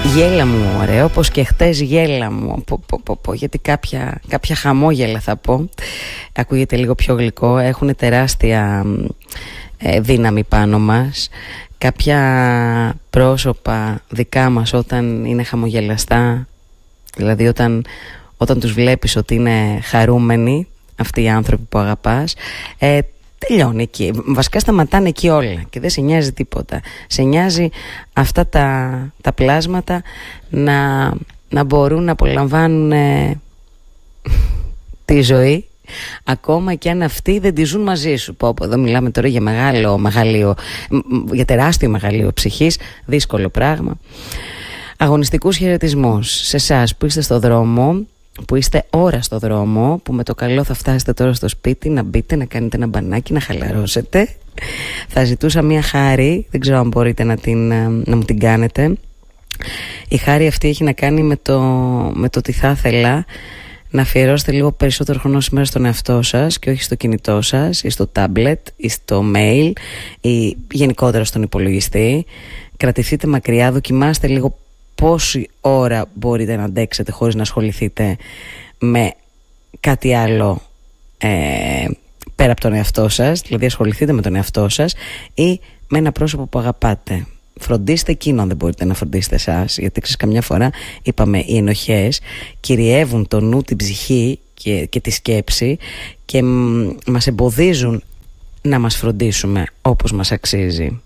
Γέλα μου, ωραίο, όπως και χτες γέλα μου. Γιατί κάποια χαμόγελα θα πω. Ακούγεται λίγο πιο γλυκό. Έχουν τεράστια δύναμη πάνω μας. Κάποια πρόσωπα δικά μας όταν είναι χαμογελαστά, δηλαδή όταν τους βλέπεις ότι είναι χαρούμενοι, αυτοί οι άνθρωποι που αγαπάς, τελειώνει εκεί. Βασικά σταματάνε εκεί όλα και δεν σε νοιάζει τίποτα. Σε νοιάζει αυτά τα πλάσματα να μπορούν να απολαμβάνουν τη ζωή, ακόμα και αν αυτοί δεν τη ζουν μαζί σου. Εδώ μιλάμε τώρα για μεγαλείο, για τεράστιο μεγαλείο ψυχής, δύσκολο πράγμα. Αγωνιστικούς χαιρετισμούς σε εσάς που είστε στο δρόμο, που είστε ώρα στο δρόμο, που με το καλό θα φτάσετε τώρα στο σπίτι, να μπείτε, να κάνετε ένα μπανάκι, να χαλαρώσετε. Θα ζητούσα μια χάρη, δεν ξέρω αν μπορείτε να μου την κάνετε. Η χάρη αυτή έχει να κάνει με το ότι θα ήθελα να αφιερώσετε λίγο περισσότερο χρόνο σήμερα στον εαυτό σας και όχι στο κινητό σας ή στο tablet ή στο mail ή γενικότερα στον υπολογιστή. Κρατηθείτε μακριά, δοκιμάστε λίγο πόση ώρα μπορείτε να αντέξετε χωρίς να ασχοληθείτε με κάτι άλλο πέρα από τον εαυτό σας. Δηλαδή ασχοληθείτε με τον εαυτό σας ή με ένα πρόσωπο που αγαπάτε. Φροντίστε εκείνο αν δεν μπορείτε να φροντίσετε εσάς, γιατί ξέρεις, καμιά φορά είπαμε οι ενοχές κυριεύουν το νου, την ψυχή και τη σκέψη και μας εμποδίζουν να μας φροντίσουμε όπως μας αξίζει.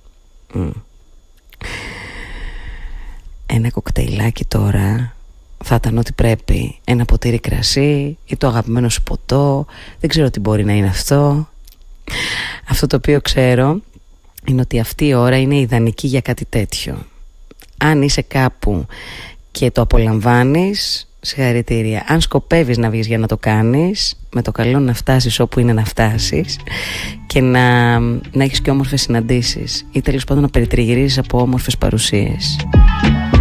Ένα κοκτέιλάκι τώρα θα ήταν ό,τι πρέπει. Ένα ποτήρι κρασί ή το αγαπημένο σου ποτό. Δεν ξέρω τι μπορεί να είναι αυτό. Αυτό το οποίο ξέρω είναι ότι αυτή η ώρα είναι ιδανική για κάτι τέτοιο. Αν είσαι κάπου και το απολαμβάνεις, συγχαρητήρια. Αν σκοπεύεις να βγεις για να το κάνεις, με το καλό να φτάσεις όπου είναι να φτάσεις και να έχεις και όμορφες συναντήσεις ή τέλος πάντων να περιτριγυρίζεις από όμορφες παρουσίες.